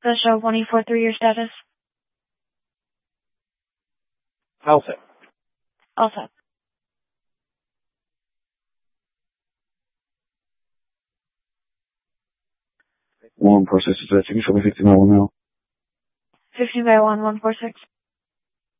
Show 143, your status? All set. All set. One process is that. You can show me 15 by 1 now. 15 by 1, 146.